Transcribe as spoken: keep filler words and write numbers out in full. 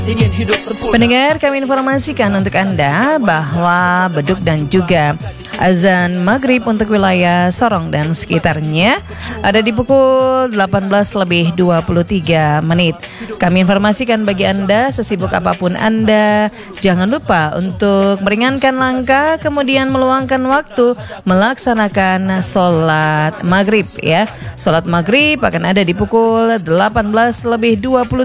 ingin hidup sempurna. Pendengar, kami informasikan untuk Anda bahwa beduk dan juga azan maghrib untuk wilayah Sorong dan sekitarnya ada di pukul delapan belas lebih dua puluh tiga menit. Kami informasikan bagi Anda, sesibuk apapun Anda, jangan lupa untuk meringankan langkah, kemudian meluangkan waktu melaksanakan sholat maghrib ya. Sholat maghrib akan ada di pukul delapan belas lebih dua puluh